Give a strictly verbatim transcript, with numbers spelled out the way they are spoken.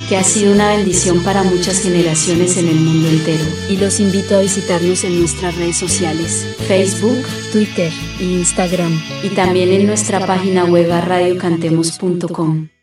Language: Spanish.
que ha sido una bendición para muchas generaciones en el mundo entero. Y los invito a visitarnos en nuestras redes sociales, Facebook, Twitter e Instagram, y también en nuestra página web a radio cantemos punto com.